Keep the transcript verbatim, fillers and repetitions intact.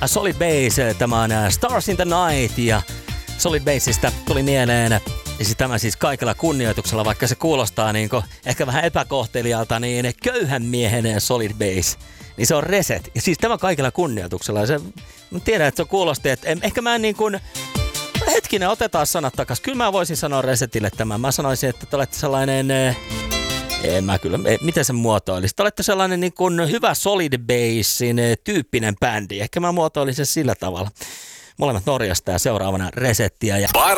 Solid Base, tämä on Stars in the Night ja Solid Baseista tuli mieleen, siis tämä siis kaikella kunnioituksella, vaikka se kuulostaa niin kuin ehkä vähän epäkohtelijalta, niin köyhän miehen Solid Base, niin se on Reset. Ja siis tämä kaikella kunnioituksella, se, mä tiedän, että se kuulosti, että ehkä mä en niin kuin, hetkinen, otetaan sanat takas. Kyllä mä voisin sanoa Resetille tämän. Mä sanoisin, että te olette sellainen, en mä kyllä, miten se muotoilisi? Te olette sellainen niin kuin hyvä Solid Basein tyyppinen bändi. Ehkä mä muotoilisin sillä tavalla. Molemmat Norjasta ja seuraavana Resettiä. Ja